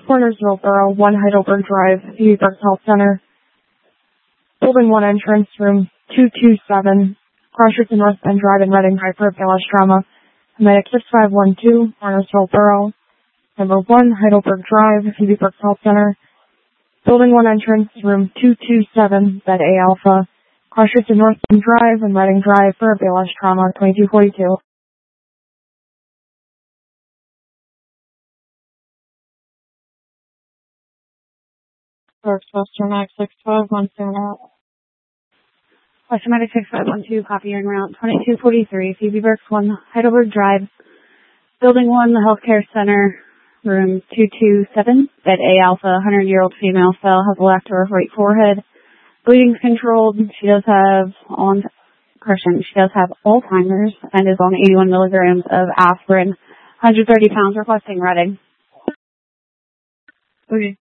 Cornersville Borough, 1 Heidelberg Drive, Edinburgh Health Center. Building 1 entrance, room 227, Crossroads North End Drive and Reading Drive for BLS Trauma. Medic 6512, Cornersville Borough, number 1 Heidelberg Drive, Edinburgh Health Center. Building 1 entrance, room 227, bed A Alpha, Crossroads North End Drive and Reading Drive for BLS Trauma, 2242. Westchester Max 612, Western Medic 6512, copy en route, 2243, Phoebe Burks 1, Heidelberg Drive, Building 1, the Healthcare Center, room 227, bed A Alpha, 100-year-old female cell, has a left or right forehead, bleeding's controlled, she does have Alzheimer's and is on 81 milligrams of aspirin, 130 pounds, requesting Reading. Okay.